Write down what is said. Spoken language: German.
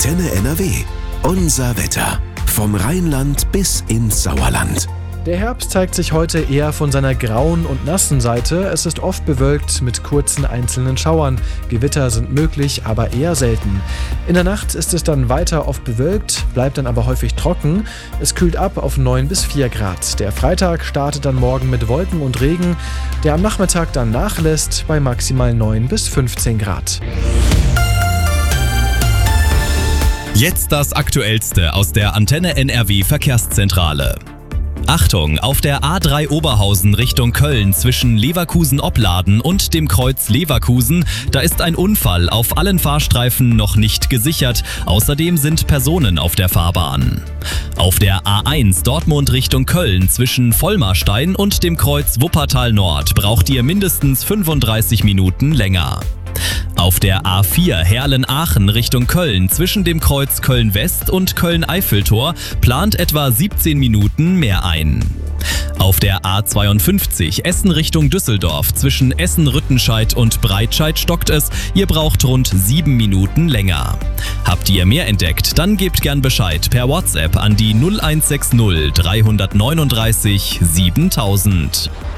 Antenne NRW. Unser Wetter. Vom Rheinland bis ins Sauerland. Der Herbst zeigt sich heute eher von seiner grauen und nassen Seite. Es ist oft bewölkt mit kurzen einzelnen Schauern. Gewitter sind möglich, aber eher selten. In der Nacht ist es dann weiter oft bewölkt, bleibt dann aber häufig trocken. Es kühlt ab auf 9 bis 4 Grad. Der Freitag startet dann morgen mit Wolken und Regen, der am Nachmittag dann nachlässt bei maximal 9 bis 15 Grad. Jetzt das Aktuellste aus der Antenne NRW Verkehrszentrale. Achtung, auf der A3 Oberhausen Richtung Köln zwischen Leverkusen-Opladen und dem Kreuz Leverkusen, da ist ein Unfall auf allen Fahrstreifen noch nicht gesichert. Außerdem sind Personen auf der Fahrbahn. Auf der A1 Dortmund Richtung Köln zwischen Vollmarstein und dem Kreuz Wuppertal Nord braucht ihr mindestens 35 Minuten länger. Auf der A4 Herlen-Aachen Richtung Köln zwischen dem Kreuz Köln-West und Köln-Eiffeltor plant etwa 17 Minuten mehr ein. Auf der A52 Essen Richtung Düsseldorf zwischen Essen-Rüttenscheid und Breitscheid stockt es, ihr braucht rund 7 Minuten länger. Habt ihr mehr entdeckt, dann gebt gern Bescheid per WhatsApp an die 0160 339 7000.